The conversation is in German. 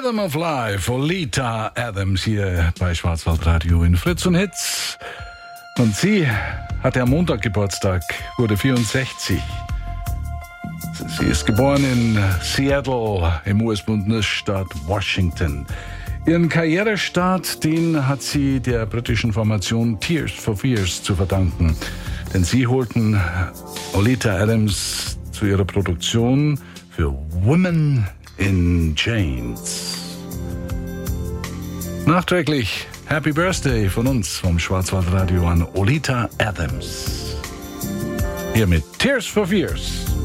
Rhythm of Life, Oleta Adams hier bei Schwarzwaldradio in Fritz und Hits. Und sie hatte am Montag Geburtstag, wurde 64. Sie ist geboren in Seattle im US-Bundesstaat Washington. Ihren Karrierestart, den hat sie der britischen Formation Tears for Fears zu verdanken. Denn sie holten Oleta Adams zu ihrer Produktion für Women in Chains. Nachträglich Happy Birthday von uns vom Schwarzwaldradio an Oleta Adams. Hier mit Tears for Fears.